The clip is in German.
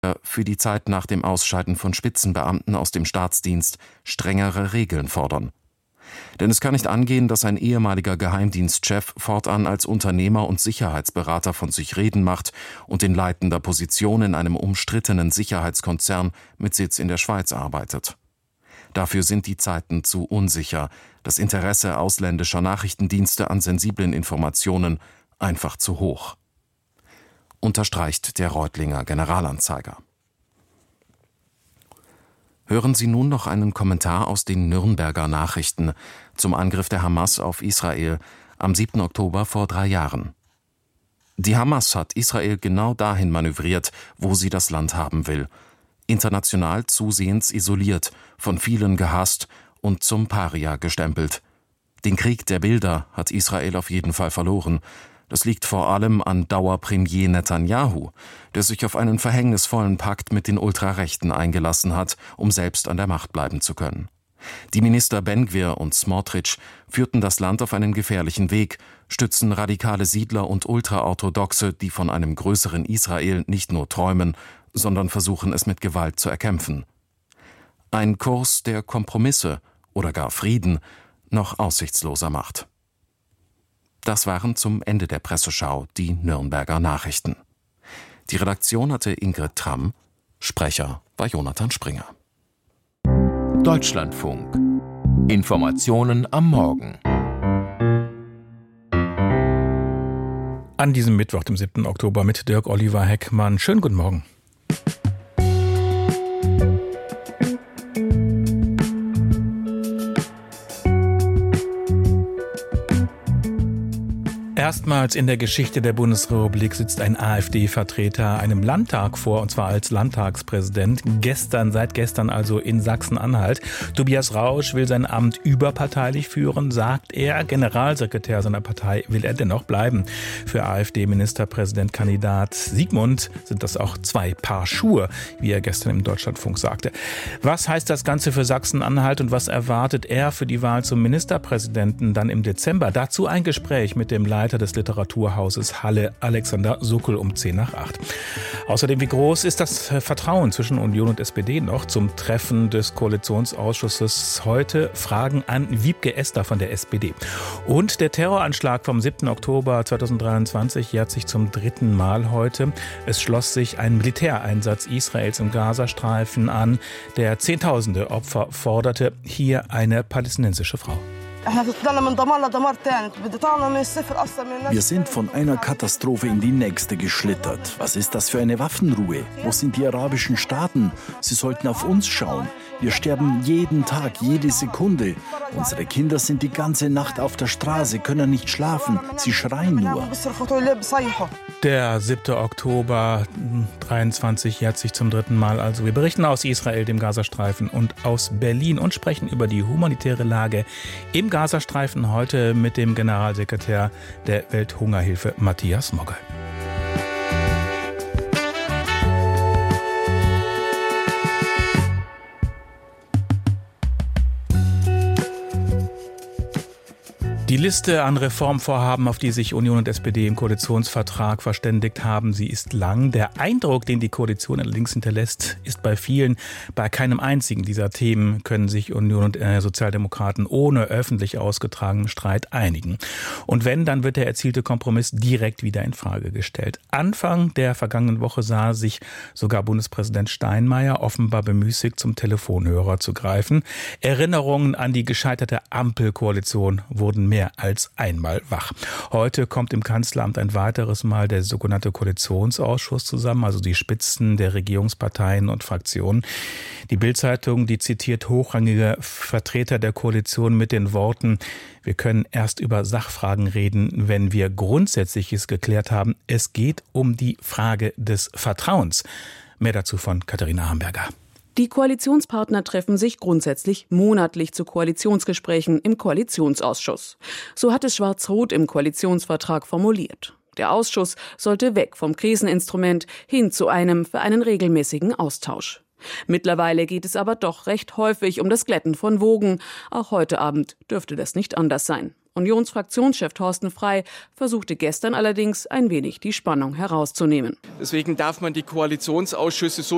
für die Zeit nach dem Ausscheiden von Spitzenbeamten aus dem Staatsdienst strengere Regeln fordern. Denn es kann nicht angehen, dass ein ehemaliger Geheimdienstchef fortan als Unternehmer und Sicherheitsberater von sich reden macht und in leitender Position in einem umstrittenen Sicherheitskonzern mit Sitz in der Schweiz arbeitet. Dafür sind die Zeiten zu unsicher, das Interesse ausländischer Nachrichtendienste an sensiblen Informationen einfach zu hoch. Unterstreicht der Reutlinger Generalanzeiger. Hören Sie nun noch einen Kommentar aus den Nürnberger Nachrichten zum Angriff der Hamas auf Israel am 7. Oktober vor 3 Jahren. Die Hamas hat Israel genau dahin manövriert, wo sie das Land haben will. International zusehends isoliert, von vielen gehasst und zum Paria gestempelt. Den Krieg der Bilder hat Israel auf jeden Fall verloren. Das liegt vor allem an Dauerpremier Netanyahu, der sich auf einen verhängnisvollen Pakt mit den Ultrarechten eingelassen hat, um selbst an der Macht bleiben zu können. Die Minister Ben-Gvir und Smotrich führten das Land auf einen gefährlichen Weg, stützen radikale Siedler und Ultraorthodoxe, die von einem größeren Israel nicht nur träumen, sondern versuchen es mit Gewalt zu erkämpfen. Ein Kurs, der Kompromisse oder gar Frieden noch aussichtsloser macht. Das waren zum Ende der Presseschau die Nürnberger Nachrichten. Die Redaktion hatte Ingrid Tramm, Sprecher war Jonathan Springer. Deutschlandfunk. Informationen am Morgen. An diesem Mittwoch, dem 7. Oktober, mit Dirk Oliver Heckmann. Schönen guten Morgen. Erstmals in der Geschichte der Bundesrepublik sitzt ein AfD-Vertreter einem Landtag vor, und zwar als Landtagspräsident. Seit gestern also in Sachsen-Anhalt. Tobias Rausch will sein Amt überparteilich führen, sagt er. Generalsekretär seiner Partei will er dennoch bleiben. Für AfD-Ministerpräsidentkandidat Siegmund sind das auch 2 Paar Schuhe, wie er gestern im Deutschlandfunk sagte. Was heißt das Ganze für Sachsen-Anhalt und was erwartet er für die Wahl zum Ministerpräsidenten dann im Dezember? Dazu ein Gespräch mit dem Leiter des Literaturhauses Halle, Alexander Sockel, um 7:10. Außerdem, wie groß ist das Vertrauen zwischen Union und SPD noch zum Treffen des Koalitionsausschusses heute? Fragen an Wiebke Esther von der SPD. Und der Terroranschlag vom 7. Oktober 2023 jährt sich zum 3. Mal heute. Es schloss sich ein Militäreinsatz Israels im Gazastreifen an, der Zehntausende Opfer forderte. Hier eine palästinensische Frau. Wir sind von einer Katastrophe in die nächste geschlittert. Was ist das für eine Waffenruhe? Wo sind die arabischen Staaten? Sie sollten auf uns schauen. Wir sterben jeden Tag, jede Sekunde. Unsere Kinder sind die ganze Nacht auf der Straße, können nicht schlafen. Sie schreien nur. Der 7. Oktober 23 jährt sich zum 3. Mal. Also wir berichten aus Israel, dem Gazastreifen und aus Berlin und sprechen über die humanitäre Lage im Gazastreifen heute mit dem Generalsekretär der Welthungerhilfe Matthias Mogge. Die Liste an Reformvorhaben, auf die sich Union und SPD im Koalitionsvertrag verständigt haben, sie ist lang. Der Eindruck, den die Koalition allerdings hinterlässt, ist bei vielen, bei keinem einzigen dieser Themen können sich Union und Sozialdemokraten ohne öffentlich ausgetragenem Streit einigen. Und wenn, dann wird der erzielte Kompromiss direkt wieder in Frage gestellt. Anfang der vergangenen Woche sah sich sogar Bundespräsident Steinmeier offenbar bemüßigt, zum Telefonhörer zu greifen. Erinnerungen an die gescheiterte Ampelkoalition wurden mehr als einmal wach. Heute kommt im Kanzleramt ein weiteres Mal der sogenannte Koalitionsausschuss zusammen, also die Spitzen der Regierungsparteien und Fraktionen. Die Bild-Zeitung, die zitiert hochrangige Vertreter der Koalition mit den Worten: Wir können erst über Sachfragen reden, wenn wir Grundsätzliches geklärt haben. Es geht um die Frage des Vertrauens. Mehr dazu von Katharina Hamburger. Die Koalitionspartner treffen sich grundsätzlich monatlich zu Koalitionsgesprächen im Koalitionsausschuss. So hat es Schwarz-Rot im Koalitionsvertrag formuliert. Der Ausschuss sollte weg vom Kriseninstrument hin zu einem für einen regelmäßigen Austausch. Mittlerweile geht es aber doch recht häufig um das Glätten von Wogen. Auch heute Abend dürfte das nicht anders sein. Unionsfraktionschef Thorsten Frey versuchte gestern allerdings ein wenig die Spannung herauszunehmen. Deswegen darf man die Koalitionsausschüsse, so